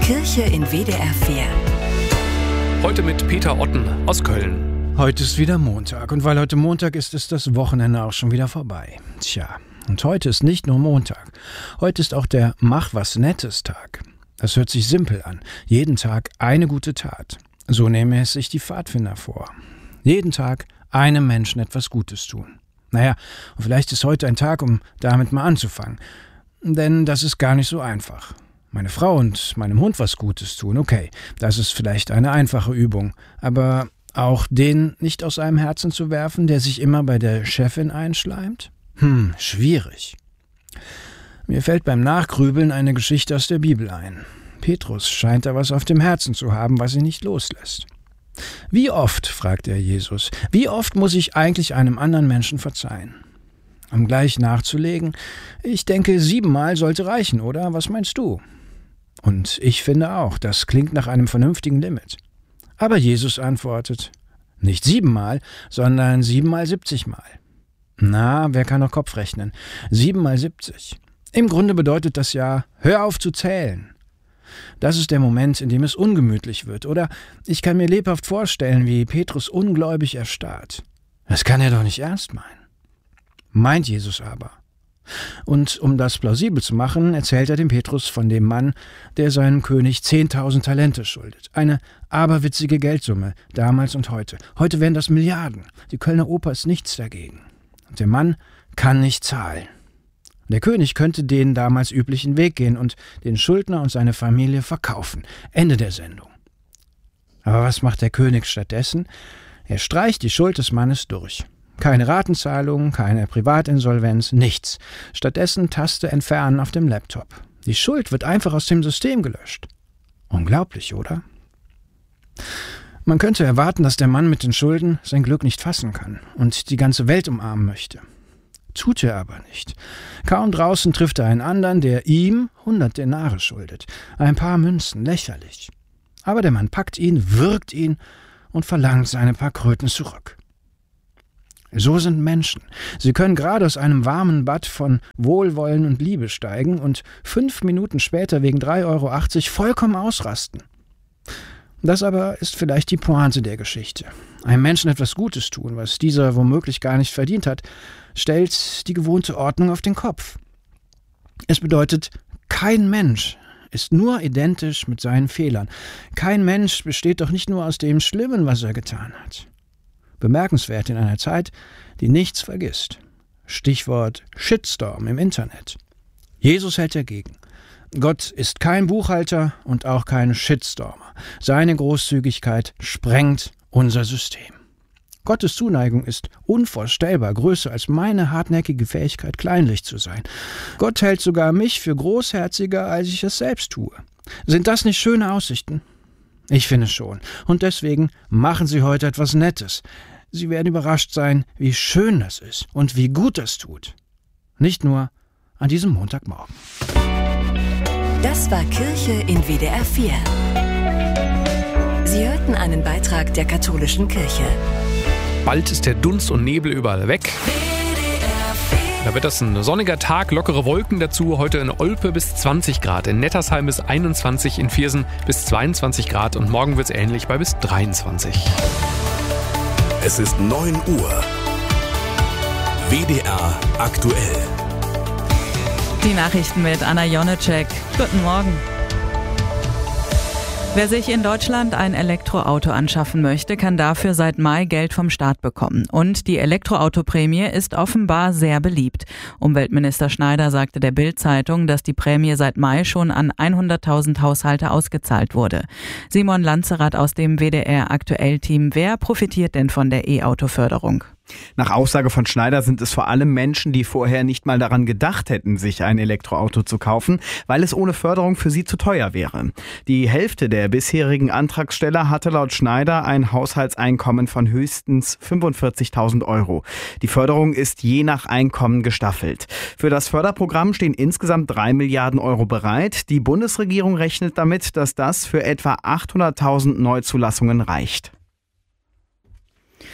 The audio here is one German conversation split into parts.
Kirche in WDR 4. Heute mit Peter Otten aus Köln. Heute ist wieder Montag und weil heute Montag ist, ist das Wochenende auch schon wieder vorbei. Tja, und heute ist nicht nur Montag. Heute ist auch der Mach-was-Nettes-Tag. Das hört sich simpel an. Jeden Tag eine gute Tat. So nehmen es sich die Pfadfinder vor. Jeden Tag einem Menschen etwas Gutes tun. Naja, und vielleicht ist heute ein Tag, um damit mal anzufangen. Denn das ist gar nicht so einfach. Meine Frau und meinem Hund was Gutes tun, okay, das ist vielleicht eine einfache Übung. Aber auch den nicht aus einem Herzen zu werfen, der sich immer bei der Chefin einschleimt? Schwierig. Mir fällt beim Nachgrübeln eine Geschichte aus der Bibel ein. Petrus scheint da was auf dem Herzen zu haben, was ihn nicht loslässt. Wie oft, fragt er Jesus, wie oft muss ich eigentlich einem anderen Menschen verzeihen? Um gleich nachzulegen, ich denke, 7-mal sollte reichen, oder? Was meinst du? Und ich finde auch, das klingt nach einem vernünftigen Limit. Aber Jesus antwortet, nicht 7-mal, sondern 7-mal 70-mal. Na, wer kann noch Kopf rechnen? 7-mal 70. Im Grunde bedeutet das ja, hör auf zu zählen. Das ist der Moment, in dem es ungemütlich wird. Oder ich kann mir lebhaft vorstellen, wie Petrus ungläubig erstarrt. Das kann er doch nicht ernst meinen. Meint Jesus aber. Und um das plausibel zu machen, erzählt er dem Petrus von dem Mann, der seinem König 10.000 Talente schuldet. Eine aberwitzige Geldsumme, damals und heute. Heute wären das Milliarden. Die Kölner Oper ist nichts dagegen. Und der Mann kann nicht zahlen. Der König könnte den damals üblichen Weg gehen und den Schuldner und seine Familie verkaufen. Ende der Sendung. Aber was macht der König stattdessen? Er streicht die Schuld des Mannes durch. Keine Ratenzahlung, keine Privatinsolvenz, nichts. Stattdessen Taste entfernen auf dem Laptop. Die Schuld wird einfach aus dem System gelöscht. Unglaublich, oder? Man könnte erwarten, dass der Mann mit den Schulden sein Glück nicht fassen kann und die ganze Welt umarmen möchte. Tut er aber nicht. Kaum draußen trifft er einen anderen, der ihm 100 Denare schuldet. Ein paar Münzen, lächerlich. Aber der Mann packt ihn, würgt ihn und verlangt seine paar Kröten zurück. So sind Menschen. Sie können gerade aus einem warmen Bad von Wohlwollen und Liebe steigen und 5 Minuten später wegen 3,80 € vollkommen ausrasten. Das aber ist vielleicht die Pointe der Geschichte. Einem Menschen etwas Gutes tun, was dieser womöglich gar nicht verdient hat, stellt die gewohnte Ordnung auf den Kopf. Es bedeutet, kein Mensch ist nur identisch mit seinen Fehlern. Kein Mensch besteht doch nicht nur aus dem Schlimmen, was er getan hat. Bemerkenswert in einer Zeit, die nichts vergisst. Stichwort Shitstorm im Internet. Jesus hält dagegen. Gott ist kein Buchhalter und auch kein Shitstormer. Seine Großzügigkeit sprengt unser System. Gottes Zuneigung ist unvorstellbar größer als meine hartnäckige Fähigkeit, kleinlich zu sein. Gott hält sogar mich für großherziger, als ich es selbst tue. Sind das nicht schöne Aussichten? Ich finde schon. Und deswegen machen Sie heute etwas Nettes. Sie werden überrascht sein, wie schön das ist und wie gut das tut. Nicht nur an diesem Montagmorgen. Das war Kirche in WDR 4. Sie hörten einen Beitrag der katholischen Kirche. Bald ist der Dunst und Nebel überall weg. Da wird das ein sonniger Tag, lockere Wolken dazu. Heute in Olpe bis 20 Grad, in Nettersheim bis 21, in Viersen bis 22 Grad und morgen wird es ähnlich bei bis 23. Es ist 9 Uhr. WDR aktuell. Die Nachrichten mit Anna Jonecek. Guten Morgen. Wer sich in Deutschland ein Elektroauto anschaffen möchte, kann dafür seit Mai Geld vom Staat bekommen. Und die Elektroautoprämie ist offenbar sehr beliebt. Umweltminister Schneider sagte der Bild-Zeitung, dass die Prämie seit Mai schon an 100.000 Haushalte ausgezahlt wurde. Simon Lanzerath aus dem WDR-Aktuell-Team. Wer profitiert denn von der E-Auto-Förderung? Nach Aussage von Schneider sind es vor allem Menschen, die vorher nicht mal daran gedacht hätten, sich ein Elektroauto zu kaufen, weil es ohne Förderung für sie zu teuer wäre. Die Hälfte der bisherigen Antragsteller hatte laut Schneider ein Haushaltseinkommen von höchstens 45.000 €. Die Förderung ist je nach Einkommen gestaffelt. Für das Förderprogramm stehen insgesamt 3 Milliarden € bereit. Die Bundesregierung rechnet damit, dass das für etwa 800.000 Neuzulassungen reicht.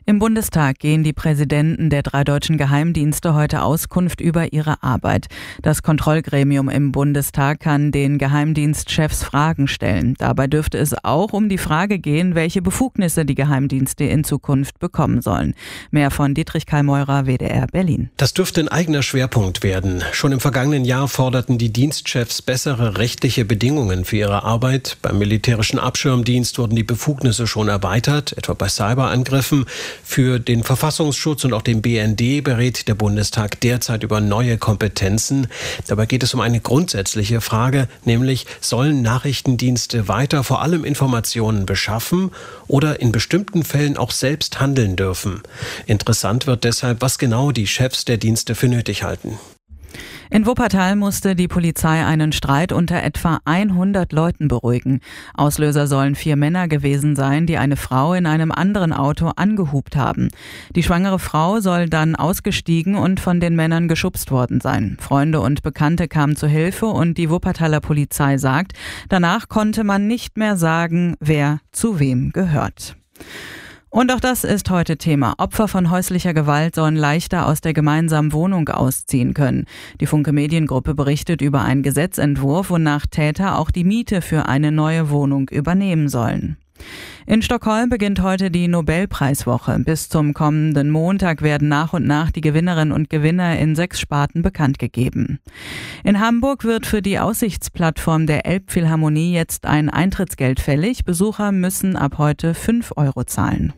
Im Bundestag gehen die Präsidenten der 3 deutschen Geheimdienste heute Auskunft über ihre Arbeit. Das Kontrollgremium im Bundestag kann den Geheimdienstchefs Fragen stellen. Dabei dürfte es auch um die Frage gehen, welche Befugnisse die Geheimdienste in Zukunft bekommen sollen. Mehr von Dietrich Kallmeurer, WDR Berlin. Das dürfte ein eigener Schwerpunkt werden. Schon im vergangenen Jahr forderten die Dienstchefs bessere rechtliche Bedingungen für ihre Arbeit. Beim militärischen Abschirmdienst wurden die Befugnisse schon erweitert, etwa bei Cyberangriffen. Für den Verfassungsschutz und auch den BND berät der Bundestag derzeit über neue Kompetenzen. Dabei geht es um eine grundsätzliche Frage, nämlich sollen Nachrichtendienste weiter vor allem Informationen beschaffen oder in bestimmten Fällen auch selbst handeln dürfen? Interessant wird deshalb, was genau die Chefs der Dienste für nötig halten. In Wuppertal musste die Polizei einen Streit unter etwa 100 Leuten beruhigen. Auslöser sollen 4 Männer gewesen sein, die eine Frau in einem anderen Auto angehupt haben. Die schwangere Frau soll dann ausgestiegen und von den Männern geschubst worden sein. Freunde und Bekannte kamen zu Hilfe und die Wuppertaler Polizei sagt, danach konnte man nicht mehr sagen, wer zu wem gehört. Und auch das ist heute Thema. Opfer von häuslicher Gewalt sollen leichter aus der gemeinsamen Wohnung ausziehen können. Die Funke Mediengruppe berichtet über einen Gesetzentwurf, wonach Täter auch die Miete für eine neue Wohnung übernehmen sollen. In Stockholm beginnt heute die Nobelpreiswoche. Bis zum kommenden Montag werden nach und nach die Gewinnerinnen und Gewinner in 6 Sparten bekannt gegeben. In Hamburg wird für die Aussichtsplattform der Elbphilharmonie jetzt ein Eintrittsgeld fällig. Besucher müssen ab heute 5 € zahlen.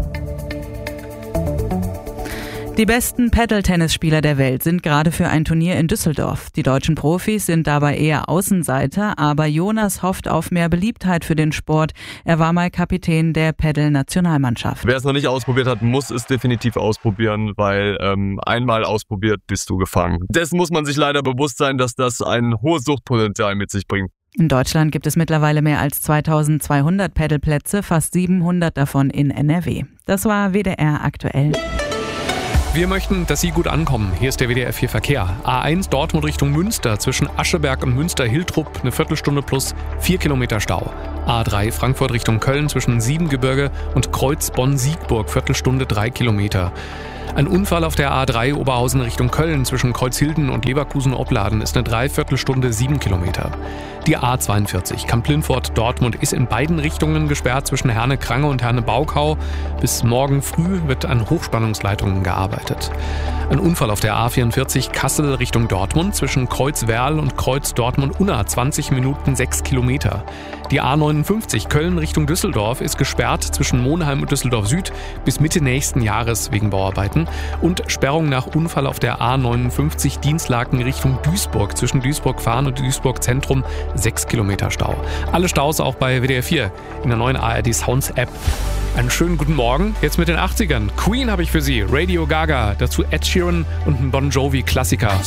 Die besten Paddle-Tennisspieler der Welt sind gerade für ein Turnier in Düsseldorf. Die deutschen Profis sind dabei eher Außenseiter, aber Jonas hofft auf mehr Beliebtheit für den Sport. Er war mal Kapitän der Paddle-Nationalmannschaft. Wer es noch nicht ausprobiert hat, muss es definitiv ausprobieren, weil einmal ausprobiert, bist du gefangen. Dessen muss man sich leider bewusst sein, dass das ein hohes Suchtpotenzial mit sich bringt. In Deutschland gibt es mittlerweile mehr als 2200 Paddleplätze, fast 700 davon in NRW. Das war WDR aktuell. Wir möchten, dass Sie gut ankommen. Hier ist der WDR 4 Verkehr. A1 Dortmund Richtung Münster zwischen Ascheberg und Münster-Hiltrup eine Viertelstunde plus 4 Kilometer Stau. A3 Frankfurt Richtung Köln zwischen Siebengebirge und Kreuz Bonn-Siegburg Viertelstunde 3 Kilometer. Ein Unfall auf der A3 Oberhausen Richtung Köln zwischen Kreuzhilden und Leverkusen-Opladen ist eine Dreiviertelstunde 7 Kilometer. Die A42 Kamp-Lintfort-Dortmund ist in beiden Richtungen gesperrt zwischen Herne-Krange und Herne-Baukau. Bis morgen früh wird an Hochspannungsleitungen gearbeitet. Ein Unfall auf der A44 Kassel Richtung Dortmund zwischen Kreuz-Werl und Kreuz-Dortmund-Unna 20 Minuten 6 Kilometer. Die A59 Köln Richtung Düsseldorf ist gesperrt zwischen Monheim und Düsseldorf Süd bis Mitte nächsten Jahres wegen Bauarbeiten und Sperrung nach Unfall auf der A59 Dienstlaken Richtung Duisburg zwischen Duisburg-Farn und Duisburg-Zentrum 6 Kilometer Stau. Alle Staus auch bei WDR 4 in der neuen ARD Sounds App. Einen schönen guten Morgen, jetzt mit den 80ern. Queen habe ich für Sie, Radio Gaga, dazu Ed Sheeran und ein Bon Jovi Klassiker.